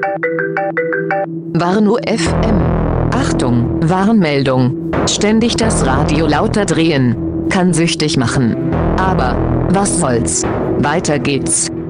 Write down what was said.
Warnow FM. Achtung, Warnmeldung. Ständig das Radio lauter drehen. Kann süchtig machen. Aber, was soll's? Weiter geht's.